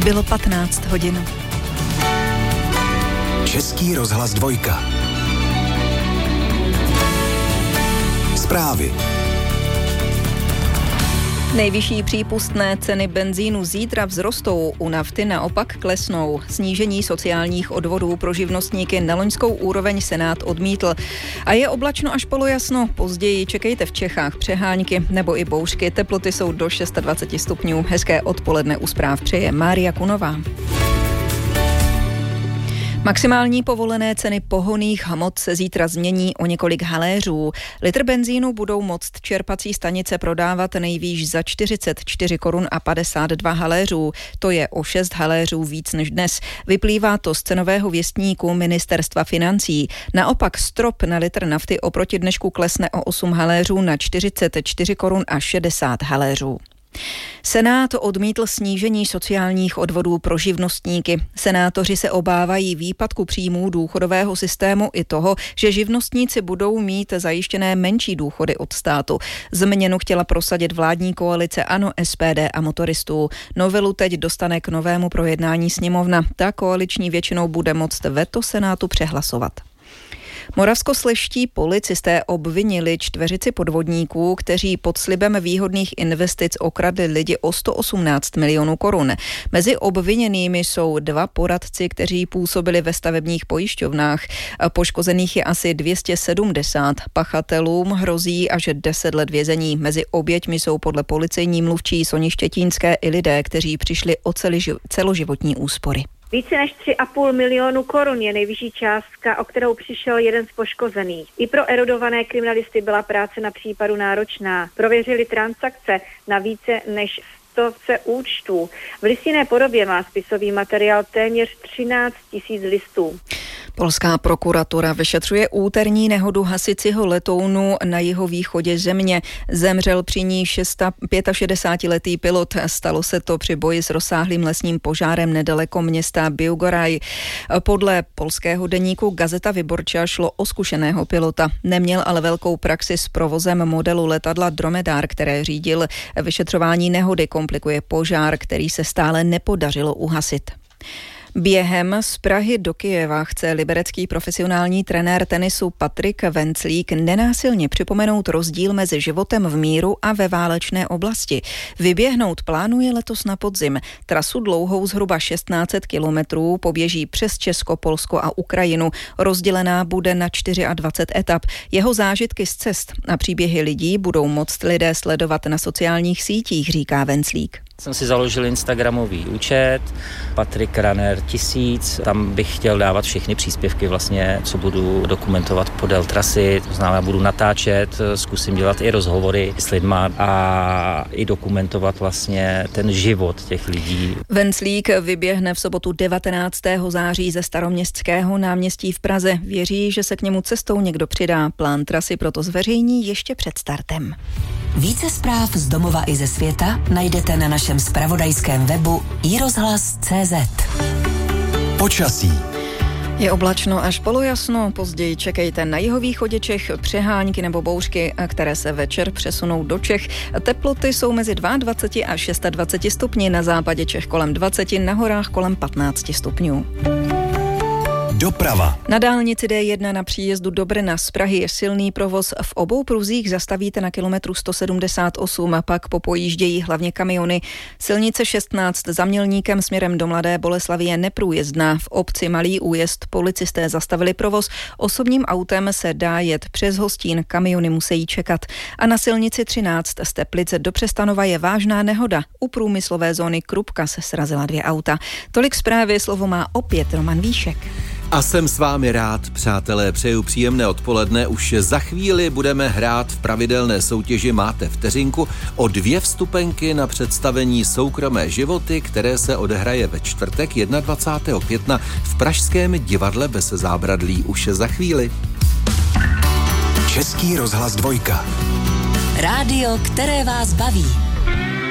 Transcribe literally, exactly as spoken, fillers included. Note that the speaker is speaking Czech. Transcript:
Bylo patnáct hodin. Český rozhlas dvojka. Zprávy. Nejvyšší přípustné ceny benzínu zítra vzrostou, u nafty naopak klesnou. Snížení sociálních odvodů pro živnostníky na loňskou úroveň Senát odmítl. A je oblačno až polojasno. Později čekejte v Čechách přehánky nebo i bouřky. Teploty jsou do dvacet šest stupňů. Hezké odpoledne u zpráv přeje Mária Kunová. Maximální povolené ceny pohonných hmot se zítra změní o několik haléřů. Litr benzínu budou moct čerpací stanice prodávat nejvýš za čtyřicet čtyři korun a padesát dva haléřů. To je o šest haléřů víc než dnes. Vyplývá to z cenového věstníku Ministerstva financí. Naopak strop na litr nafty oproti dnešku klesne o osm haléřů na čtyřicet čtyři korun a šedesát haléřů. Senát odmítl snížení sociálních odvodů pro živnostníky. Senátoři se obávají výpadku příjmů důchodového systému i toho, že živnostníci budou mít zajištěné menší důchody od státu. Změnu chtěla prosadit vládní koalice ANO, S P D a motoristů. Novelu teď dostane k novému projednání sněmovna. Ta koaliční většinou bude moct veto Senátu přehlasovat. Moravskoslezští policisté obvinili čtveřici podvodníků, kteří pod slibem výhodných investic okradli lidi o sto osmnáct milionů korun. Mezi obviněnými jsou dva poradci, kteří působili ve stavebních pojišťovnách. Poškozených je asi dvě stě sedmdesát. Pachatelům hrozí až deset let vězení. Mezi oběťmi jsou podle policejní mluvčí Soni Štětínské i lidé, kteří přišli o celoživotní úspory. Více než tři a půl milionu korun je nejvyšší částka, o kterou přišel jeden z poškozených. I pro erudované kriminalisty byla práce na případu náročná. Prověřili transakce na více než stovce účtů. V listinné podobě má spisový materiál téměř třináct tisíc listů. Polská prokuratura vyšetřuje úterní nehodu hasicího letounu na jihovýchodě země. Zemřel při ní šedesátiletý pilot. Stalo se to při boji s rozsáhlým lesním požárem nedaleko města Biłgoraj. Podle polského deníku Gazeta Wyborcza šlo o zkušeného pilota. Neměl ale velkou praxi s provozem modelu letadla Dromedar, které řídil. Vyšetřování nehody komplikuje požár, který se stále nepodařilo uhasit. Během z Prahy do Kyjeva chce liberecký profesionální trenér tenisu Patrik Venclík nenásilně připomenout rozdíl mezi životem v míru a ve válečné oblasti. Vyběhnout plánuje letos na podzim. Trasu dlouhou zhruba šestnáct set kilometrů poběží přes Česko, Polsko a Ukrajinu. Rozdělená bude na dvacet čtyři etap. Jeho zážitky z cest a příběhy lidí budou moct lidé sledovat na sociálních sítích, říká Venclík. Jsem si založil instagramový účet, Patrik Runner tisíc, tam bych chtěl dávat všechny příspěvky vlastně, co budu dokumentovat podél trasy, to znamená, budu natáčet, zkusím dělat i rozhovory s lidma a i dokumentovat vlastně ten život těch lidí. Venclík vyběhne v sobotu devatenáctého září ze Staroměstského náměstí v Praze. Věří, že se k němu cestou někdo přidá. Plán trasy proto zveřejní ještě před startem. Více zpráv z domova i ze světa najdete na našem zpravodajském webu i rozhlas tečka cé zet. Počasí. Je oblačno až polojasno, později čekejte na jihovýchodě Čech přehánky nebo bouřky, které se večer přesunou do Čech. Teploty jsou mezi dvacet dva až dvacet šest stupni, na západě Čech kolem dvacet, na horách kolem patnáct stupňů. Doprava. Na dálnici D jedna na příjezdu do Brna z Prahy je silný provoz. V obou pruzích zastavíte na kilometru sto sedmdesát osm a pak popojíždějí hlavně kamiony. Silnice šestnáct za Mělníkem směrem do Mladé Boleslavi je neprůjezdná. V obci Malý Újezd policisté zastavili provoz. Osobním autem se dá jet přes Hostín, kamiony musí čekat. A na silnici třináct z Teplice do Přestanova je vážná nehoda. U průmyslové zóny Krupka se srazila dvě auta. Tolik zprávy, slovo má opět Roman Víšek. A jsem s vámi rád, přátelé, přeju příjemné odpoledne. Už za chvíli budeme hrát v pravidelné soutěži Máte vteřinku o dvě vstupenky na představení Soukromé životy, které se odehraje ve čtvrtek dvacátého prvního května v pražském divadle Bez zábradlí. Už za chvíli. Český rozhlas dvojka. Rádio, které vás baví.